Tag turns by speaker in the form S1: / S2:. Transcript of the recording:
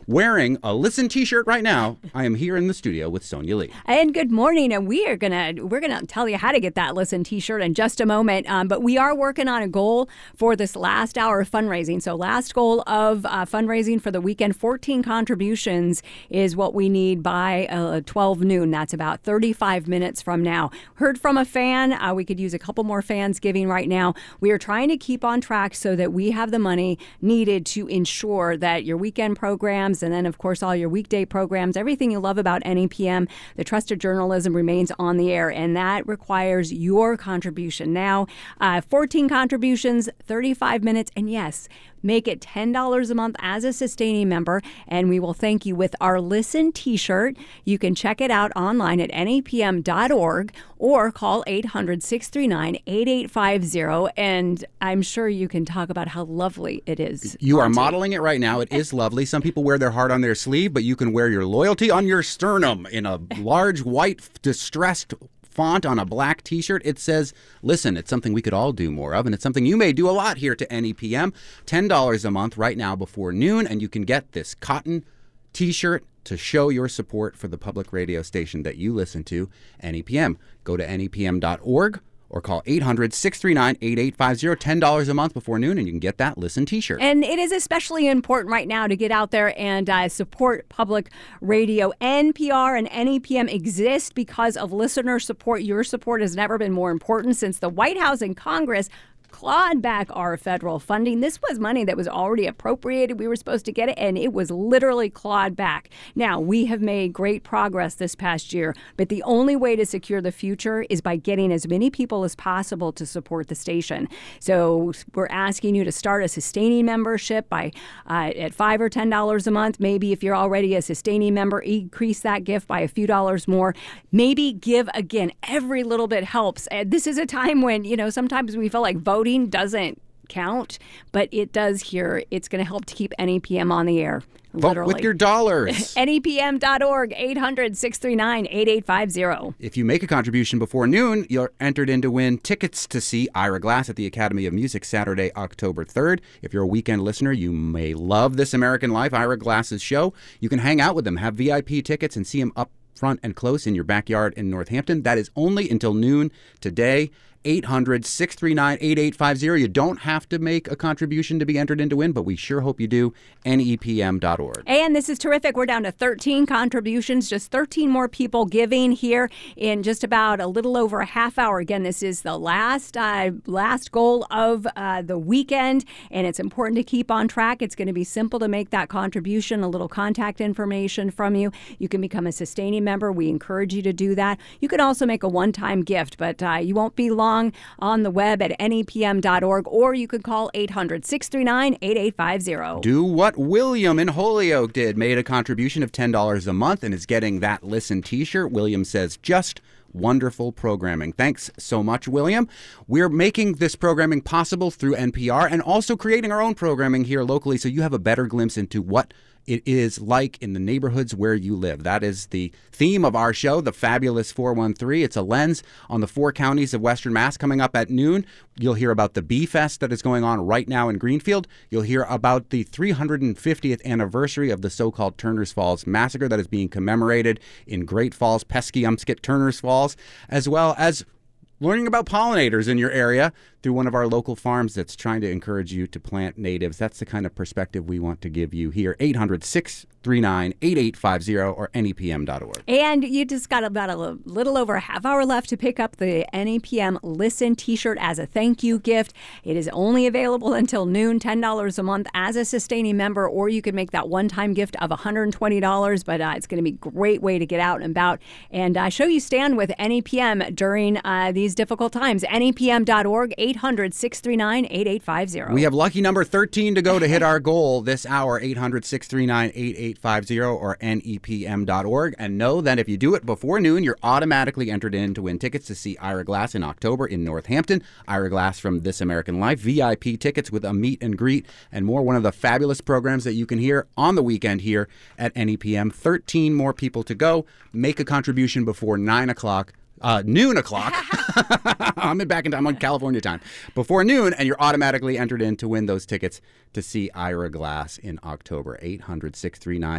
S1: wearing a Listen t-shirt right now. I am here in the studio with Sonia Lee.
S2: And good morning. And we're gonna tell you how to get that Listen t-shirt in just a moment. But we are working on a goal for this last hour of fundraising. So last goal of fundraising for the weekend, 14 contributions is what we need by 12 noon. That's about 35 minutes from now. Heard from a fan. We could use a couple more fans giving right now. We are trying to keep on track so that we have the money needed to ensure that your weekend programs and then, of course, all your weekday programs, everything you love about NEPM, the trusted journalism remains on the air, and that requires your contribution. Now, 14 contributions, 35 minutes, and yes, make it $10 a month as a sustaining member, and we will thank you with our Listen t-shirt. You can check it out online at nepm.org or call 800-639-8850, and I'm sure you can talk about how lovely it is.
S1: You are modeling it right now. It is lovely. Some people wear their heart on their sleeve, but you can wear your loyalty on your sternum in a large white distressed font on a black t-shirt. It says, listen, it's something we could all do more of, and it's something you may do a lot here to NEPM. $10 a month right now before noon, and you can get this cotton t-shirt to show your support for the public radio station that you listen to, NEPM. Go to nepm.org or call 800-639-8850, $10 a month before noon, and you can get that Listen t-shirt.
S2: And it is especially important right now to get out there and support public radio. NPR and NEPM exist because of listener support. Your support has never been more important since the White House and Congress clawed back our federal funding. This was money that was already appropriated. We were supposed to get it, and it was literally clawed back. Now, we have made great progress this past year, but the only way to secure the future is by getting as many people as possible to support the station. So we're asking you to start a sustaining membership by at $5 or $10 a month. Maybe if you're already a sustaining member, increase that gift by a few dollars more. Maybe give again. Every little bit helps. This is a time when, sometimes we feel like voting doesn't count, but it does here. It's going to help to keep NEPM on the air. Literally.
S1: Vote with your dollars.
S2: NEPM.org, 800-639-8850.
S1: If you make a contribution before noon, you're entered in to win tickets to see Ira Glass at the Academy of Music Saturday, October 3rd. If you're a weekend listener, you may love This American Life, Ira Glass's show. You can hang out with him, have VIP tickets, and see him up front and close in your backyard in Northampton. That is only until noon today. 800-639-8850. You don't have to make a contribution to be entered in to win, but we sure hope you do. NEPM.org.
S2: And this is terrific. We're down to 13 contributions, just 13 more people giving here in just about a little over a half hour. Again, this is the last goal of the weekend, and it's important to keep on track. It's going to be simple to make that contribution, a little contact information from you. You can become a sustaining member. We encourage you to do that. You can also make a one-time gift, but you won't be long on the web at nepm.org, or you could call 800-639-8850.
S1: Do what William in Holyoke did, made a contribution of $10 a month and is getting that Listen t-shirt. William says, just wonderful programming. Thanks so much, William. We're making this programming possible through NPR and also creating our own programming here locally so you have a better glimpse into what it is like in the neighborhoods where you live. That is the theme of our show, The Fabulous 413. It's a lens on the 4 counties of Western Mass. Coming up at noon, you'll hear about the Bee Fest that is going on right now in Greenfield. You'll hear about the 350th anniversary of the so-called Turner's Falls Massacre that is being commemorated in Great Falls, Peskiumskit, Turner's Falls, as well as learning about pollinators in your area through one of our local farms that's trying to encourage you to plant natives. That's the kind of perspective we want to give you here. 800-639-8850 or nepm.org.
S2: And you just got about a little over a half hour left to pick up the NEPM Listen t-shirt as a thank you gift. It is only available until noon, $10 a month as a sustaining member, or you can make that one-time gift of $120, but it's going to be a great way to get out and about and show you stand with NEPM during these difficult times. NEPM.org, 800-639-8850.
S1: We have lucky number 13 to go to hit our goal this hour, 800-639-8850 or nepm.org. And know that if you do it before noon, you're automatically entered in to win tickets to see Ira Glass in October in Northampton. Ira Glass from This American Life, VIP tickets with a meet and greet and more. One of the fabulous programs that you can hear on the weekend here at NEPM. 13 more people to go. Make a contribution before noon o'clock. I'm back in time on California time. Before noon, and you're automatically entered in to win those tickets to see Ira Glass in October. 800-639